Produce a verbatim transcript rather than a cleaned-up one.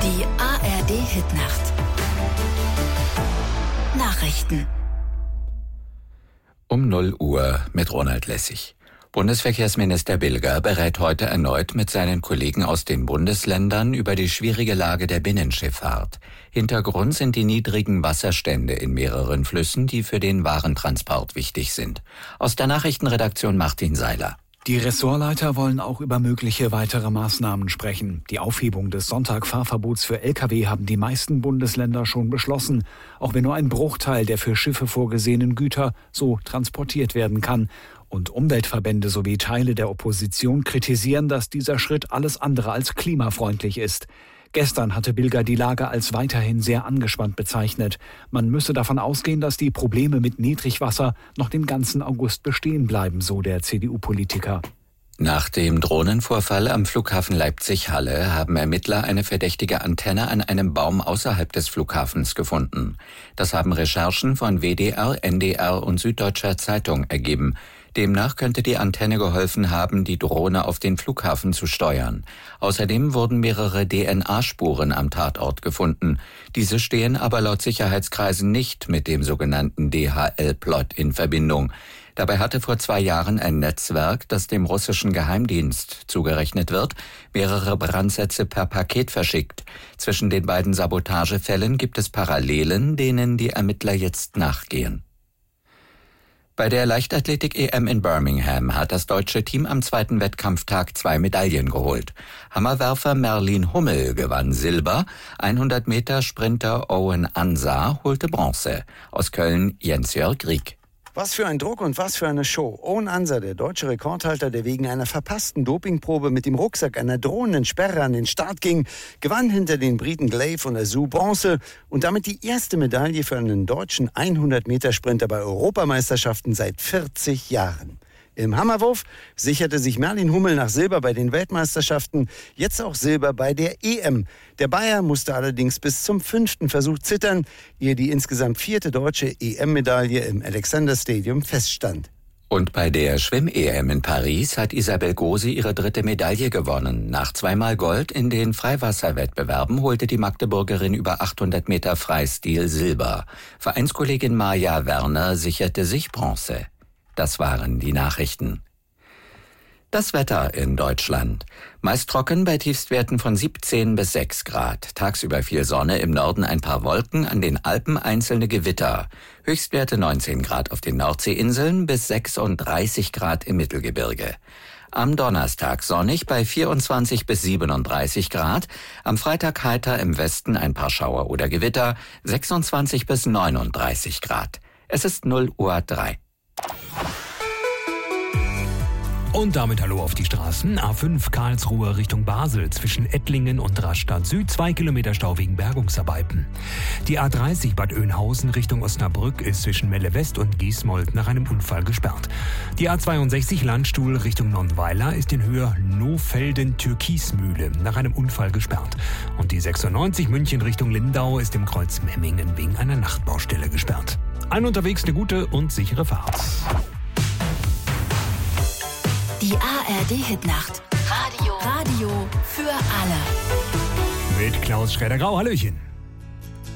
Die A R D-Hitnacht. Nachrichten. Um null Uhr mit Ronald Lessig. Bundesverkehrsminister Bilger berät heute erneut mit seinen Kollegen aus den Bundesländern über die schwierige Lage der Binnenschifffahrt. Hintergrund sind die niedrigen Wasserstände in mehreren Flüssen, die für den Warentransport wichtig sind. Aus der Nachrichtenredaktion Martin Seiler. Die Ressortleiter wollen auch über mögliche weitere Maßnahmen sprechen. Die Aufhebung des Sonntagfahrverbots für L K W haben die meisten Bundesländer schon beschlossen, auch wenn nur ein Bruchteil der für Schiffe vorgesehenen Güter so transportiert werden kann. Und Umweltverbände sowie Teile der Opposition kritisieren, dass dieser Schritt alles andere als klimafreundlich ist. Gestern hatte Bilger die Lage als weiterhin sehr angespannt bezeichnet. Man müsse davon ausgehen, dass die Probleme mit Niedrigwasser noch den ganzen August bestehen bleiben, so der C D U-Politiker. Nach dem Drohnenvorfall am Flughafen Leipzig-Halle haben Ermittler eine verdächtige Antenne an einem Baum außerhalb des Flughafens gefunden. Das haben Recherchen von W D R, N D R und Süddeutscher Zeitung ergeben. Demnach könnte die Antenne geholfen haben, die Drohne auf den Flughafen zu steuern. Außerdem wurden mehrere D N A-Spuren am Tatort gefunden. Diese stehen aber laut Sicherheitskreisen nicht mit dem sogenannten D H L-Plot in Verbindung. Dabei hatte vor zwei Jahren ein Netzwerk, das dem russischen Geheimdienst zugerechnet wird, mehrere Brandsätze per Paket verschickt. Zwischen den beiden Sabotagefällen gibt es Parallelen, denen die Ermittler jetzt nachgehen. Bei der Leichtathletik-E M in Birmingham hat das deutsche Team am zweiten Wettkampftag zwei Medaillen geholt. Hammerwerfer Merlin Hummel gewann Silber, hundert Meter Sprinter Owen Ansah holte Bronze. Aus Köln Jens-Jörg Rieck. Was für ein Druck und was für eine Show. Owen Ansah, der deutsche Rekordhalter, der wegen einer verpassten Dopingprobe mit dem Rucksack einer drohenden Sperre an den Start ging, gewann hinter den Briten Glaive und Azu Bronze und damit die erste Medaille für einen deutschen hundert Meter Sprinter bei Europameisterschaften seit vierzig Jahren. Im Hammerwurf sicherte sich Merlin Hummel nach Silber bei den Weltmeisterschaften, jetzt auch Silber bei der E M. Der Bayer musste allerdings bis zum fünften Versuch zittern, ehe die insgesamt vierte deutsche E M-Medaille im Alexander Stadium feststand. Und bei der Schwimm-E M in Paris hat Isabel Gose ihre dritte Medaille gewonnen. Nach zweimal Gold in den Freiwasserwettbewerben holte die Magdeburgerin über achthundert Meter Freistil Silber. Vereinskollegin Maja Werner sicherte sich Bronze. Das waren die Nachrichten. Das Wetter in Deutschland. Meist trocken bei Tiefstwerten von siebzehn bis sechs Grad. Tagsüber viel Sonne, im Norden ein paar Wolken, an den Alpen einzelne Gewitter. Höchstwerte neunzehn Grad auf den Nordseeinseln bis sechsunddreißig Grad im Mittelgebirge. Am Donnerstag sonnig bei vierundzwanzig bis siebenunddreißig Grad. Am Freitag heiter im Westen ein paar Schauer oder Gewitter, sechsundzwanzig bis neununddreißig Grad. Es ist null Uhr drei. Und damit hallo auf die Straßen. A fünf Karlsruhe Richtung Basel zwischen Ettlingen und Rastatt Süd, zwei Kilometer Stau wegen Bergungsarbeiten. Die A dreißig Bad Oeynhausen Richtung Osnabrück ist zwischen Melle West und Giesmold nach einem Unfall gesperrt. Die A zweiundsechzig Landstuhl Richtung Nonnweiler ist in Höhe Nofelden-Türkismühle nach einem Unfall gesperrt. Und die sechsundneunzig München Richtung Lindau ist im Kreuz Memmingen wegen einer Nachtbaustelle gesperrt. Allen unterwegs eine gute und sichere Fahrt. Die A R D-Hitnacht. Radio. Radio für alle. Mit Klaus Schräder-Grau. Hallöchen.